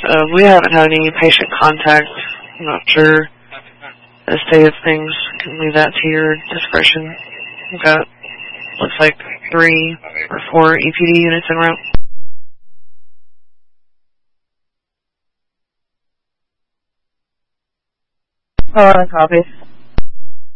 We haven't had any patient contact. I'm not sure the state of things. Can leave that to your discretion. We've got, looks like 3 or 4 EPD units en route. Hold on, copy.